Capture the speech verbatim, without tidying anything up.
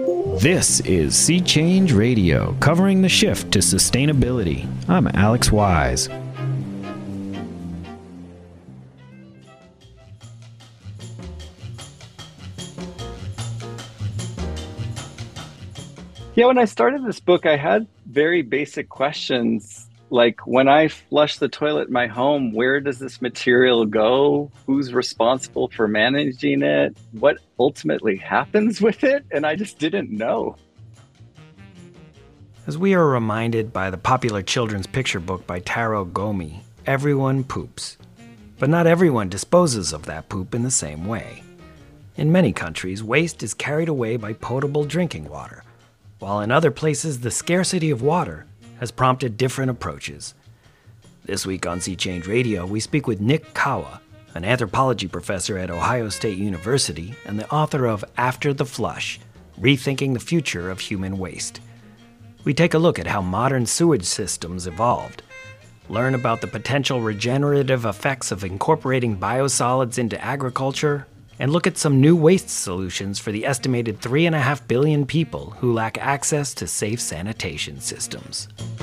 This is Sea Change Radio, covering the shift to sustainability. I'm Alex Wise. Yeah, when I started this book, I had very basic questions. Like, when I flush the toilet in my home, where does this material go? Who's responsible for managing it? What ultimately happens with it? And I just didn't know. As we are reminded by the popular children's picture book by Taro Gomi, everyone poops. But not everyone disposes of that poop in the same way. In many countries, waste is carried away by potable drinking water, while in other places the scarcity of water has prompted different approaches. This week on Sea Change Radio, we speak with Nick Kawa, an anthropology professor at Ohio State University and the author of After the Flush, Rethinking the Future of Human Waste. We take a look at how modern sewage systems evolved, learn about the potential regenerative effects of incorporating biosolids into agriculture, and look at some new waste solutions for the estimated three and a half billion people who lack access to safe sanitation systems.